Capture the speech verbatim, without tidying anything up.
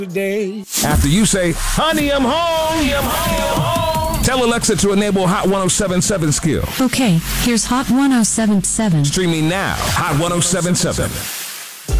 Today. After you say, honey, I'm home. Honey, I'm home. Tell Alexa to enable Hot one oh seven point seven skill. Okay, here's Hot one oh seven point seven. Streaming now, Hot one oh seven point seven.